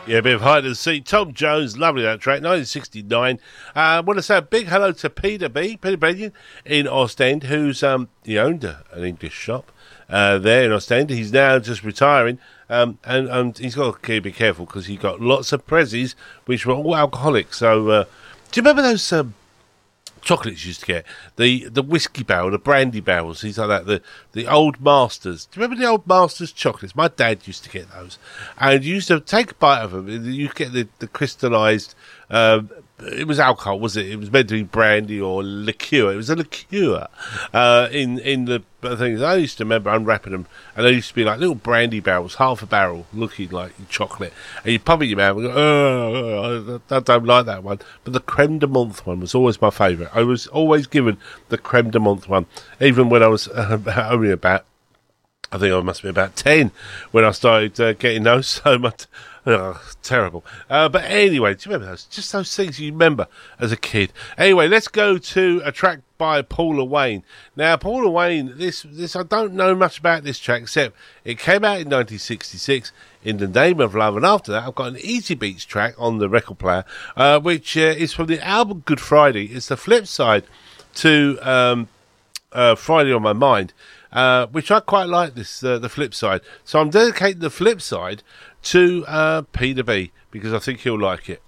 Yeah, a bit of hide and seek. Tom Jones, lovely that track, 1969. I want to say a big hello to Peter Bedian in Ostend, who's he owned an English shop there in Ostend. He's now just retiring, and he's got to be careful because he got lots of prezzies which were all alcoholic. So, do you remember those chocolates you used to get? The whiskey barrel, the brandy barrels, things like that, the old masters. Do you remember the old masters chocolates? My dad used to get those. And you used to take a bite of them. You get the crystallised, it was alcohol, was it? It was meant to be brandy or liqueur. It was a liqueur in the things. I used to remember unwrapping them, and they used to be like little brandy barrels, half a barrel, looking like chocolate. And you pop it in your mouth and go, oh, I don't like that one. But the creme de menthe one was always my favourite. I was always given the creme de menthe one, even when I was only about, I think I must be about 10 when I started getting those so much. Oh, terrible. But anyway, do you remember those? Just those things you remember as a kid. Anyway, let's go to a track by Paula Wayne. Now, Paula Wayne, this I don't know much about this track, except it came out in 1966, In the Name of Love, and after that I've got an Easy Beats track on the record player, which is from the album Good Friday. It's the flip side to Friday on My Mind, which I quite like, this the flip side. So I'm dedicating the flip side to Peter B, because I think he'll like it.